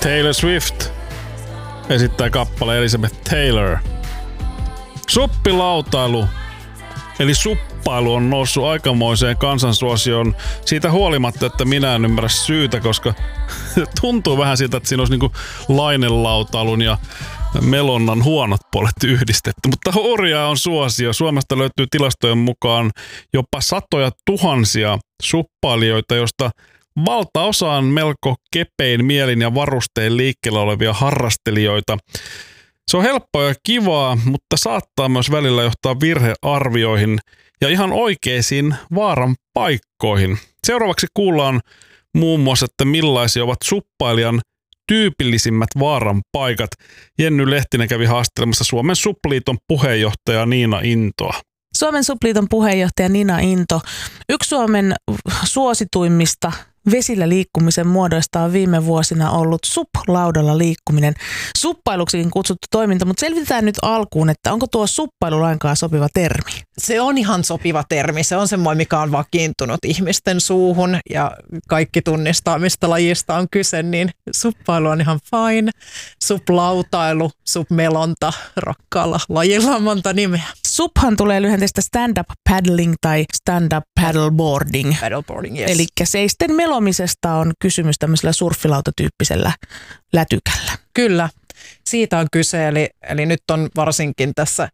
Taylor Swift esittää kappale Elizabeth Taylor. Suppilautailu, eli suppailu on noussut aikamoiseen kansansuosioon siitä huolimatta, että minä en ymmärrä syytä, koska tuntuu vähän siltä, että siinä olisi niinku lainelautailun ja melonnan huonot puolet yhdistetty. Mutta hurjaa on suosio. Suomesta löytyy tilastojen mukaan jopa satoja tuhansia suppailijoita, joista valtaosa on melko kepein mielin ja varustein liikkeellä olevia harrastelijoita. Se on helppoa ja kivaa, mutta saattaa myös välillä johtaa virhearvioihin ja ihan oikeisiin vaaran paikkoihin. Seuraavaksi kuullaan muun muassa, että millaisia ovat suppailijan tyypillisimmät vaaran paikat. Jenny Lehtinen kävi haastelemassa Suomen Supliiton puheenjohtaja Niina Intoa. Suomen Supliiton puheenjohtaja Niina Into. Yksi Suomen suosituimmista vesillä liikkumisen muodoista on viime vuosina ollut sup-laudalla liikkuminen. Suppailuksikin kutsuttu toiminta, mutta selvitetään nyt alkuun, että onko tuo suppailu lainkaan sopiva termi? Se on ihan sopiva termi. Se on semmoinen, mikä on vakiintunut ihmisten suuhun ja kaikki tunnistaa, mistä lajista on kyse, niin suppailu on ihan fine. Sup-lautailu, sup-melonta, rakkaalla lajilla on monta nimeä. Suphan tulee lyhenteestä stand-up paddling tai stand-up paddleboarding. Paddleboarding, yes. Eli seisten melomisesta on kysymys tämmöisellä surffilautatyyppisellä lätykällä. Kyllä, siitä on kyse. Eli nyt on varsinkin tässä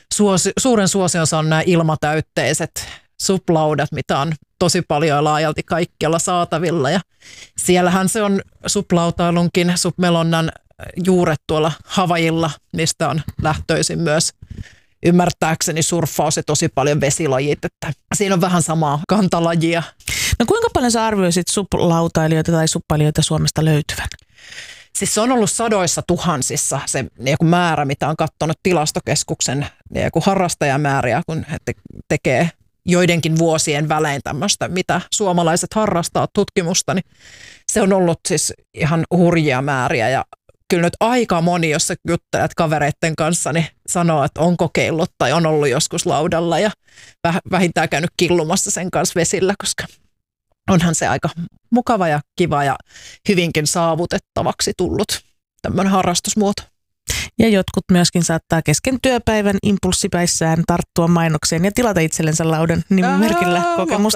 suuren suosionsa on nämä ilmatäytteiset suplaudat, mitä on tosi paljon ja laajalti kaikkialla saatavilla. Ja siellähän se on suplautailunkin, supmelonnan juuret tuolla Havaijilla, mistä on lähtöisin myös ymmärtääkseni surffaus ja tosi paljon vesilajit, että siinä on vähän samaa kantalajia. No kuinka paljon sä arvioisit suplautailijoita tai suppailijoita Suomesta löytyvän? Siis se on ollut sadoissa tuhansissa se määrä, mitä on katsonut Tilastokeskuksen harrastajamääriä, kun he tekee joidenkin vuosien välein tämmöistä, mitä suomalaiset harrastaa tutkimusta, niin se on ollut siis ihan hurjia määriä ja kyllä nyt aika moni, jos sä juttelet kavereiden kanssa, niin sanoo, että on kokeillut tai on ollut joskus laudalla ja vähintään käynyt killumassa sen kanssa vesillä, koska onhan se aika mukava ja kiva ja hyvinkin saavutettavaksi tullut tämmöinen harrastusmuoto. Ja jotkut myöskin saattaa kesken työpäivän impulssipäissään tarttua mainokseen ja tilata itsellensä laudan nimimerkillä kokemusta